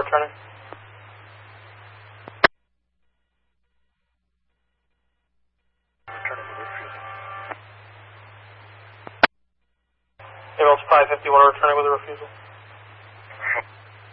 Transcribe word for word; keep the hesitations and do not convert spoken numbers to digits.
returning. Returning with refusal. Ambulance five fifty-one returning with a refusal.